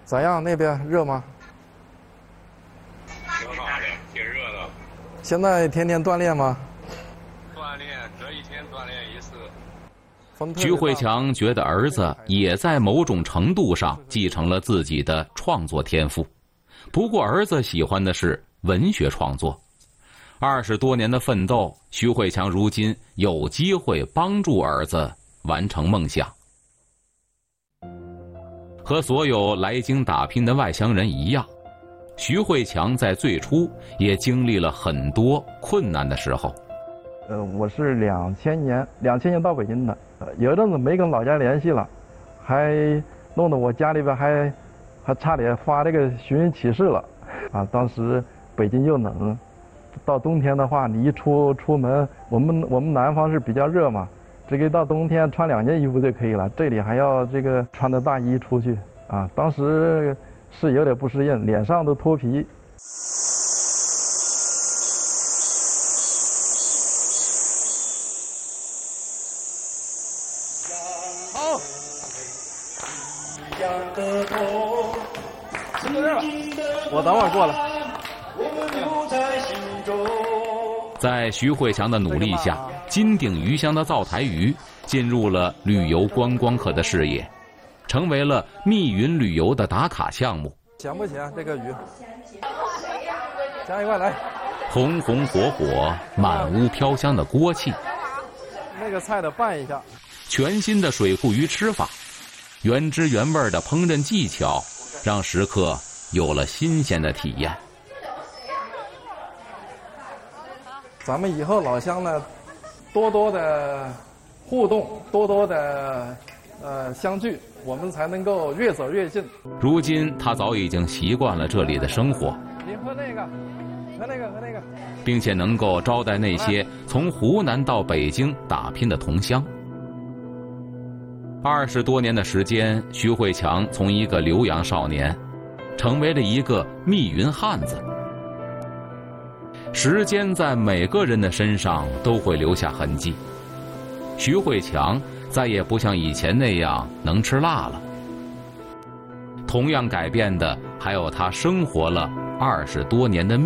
咋样？那边热吗？ 挺好的，挺热的。 现在天天锻炼吗？ 锻炼，这一天锻炼一次。 徐慧强觉得儿子也在某种程度上继承了自己的创作天赋，不过儿子喜欢的是文学创作。20多年的奋斗，徐慧强如今有机会帮助儿子完成梦想。和所有来京打拼的外乡人一样，徐慧强在最初也经历了很多困难的时候。 我是2000年到北京的，有一阵子没跟老家联系了，还弄得我家里边还差点发这个寻人启事了，啊，当时北京又冷，到冬天的话，你一出门，我们南方是比较热嘛，这个到冬天穿2件衣服就可以了，这里还要这个穿着大衣出去，啊，当时是有点不适应，脸上都脱皮。 好， 我等会儿过来。 在徐慧强的努力下，金鼎鱼香的灶台鱼进入了旅游观光客的视野，成为了密云旅游的打卡项目。 咸不咸？这个鱼？加一块来。 红红火火、满屋飘香的锅气， 那个菜得拌一下。 全新的水库鱼吃法，原汁原味的烹饪技巧，让食客有了新鲜的体验。 咱们以后老乡呢，多多的互动，多多的相聚，我们才能够越走越近。 如今他早已经习惯了这里的生活， 你喝那个，喝那个，喝那个， 并且能够招待那些从湖南到北京打拼的同乡。20多年的时间，徐慧强从一个留洋少年，成为了一个密云汉子。时间在每个人的身上都会留下痕迹。徐慧强再也不像以前那样能吃辣了。同样改变的还有他生活了20多年的